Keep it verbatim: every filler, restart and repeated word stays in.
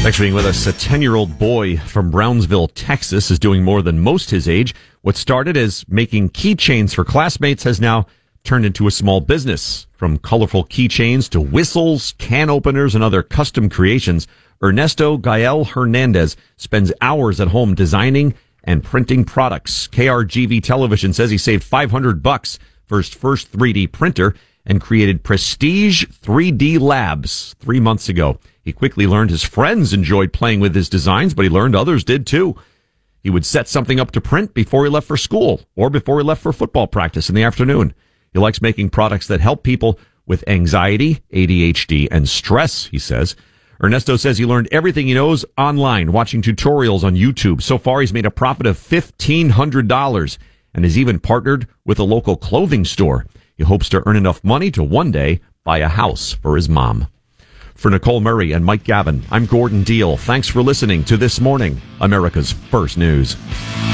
Thanks for being with us. A ten-year-old boy from Brownsville, Texas, is doing more than most his age. What started as making keychains for classmates has now turned into a small business. From colorful keychains to whistles, can openers, and other custom creations, Ernesto Gael Hernandez spends hours at home designing and printing products. K R G V Television says he saved five hundred bucks for his first three D printer and created Prestige three D Labs three months ago. He quickly learned his friends enjoyed playing with his designs, but he learned others did too. He would set something up to print before he left for school or before he left for football practice in the afternoon. He likes making products that help people with anxiety, A D H D, and stress, he says. Ernesto says he learned everything he knows online, watching tutorials on YouTube. So far, he's made a profit of fifteen hundred dollars and has even partnered with a local clothing store. He hopes to earn enough money to one day buy a house for his mom. For Nicole Murray and Mike Gavin, I'm Gordon Deal. Thanks for listening to This Morning, America's First News.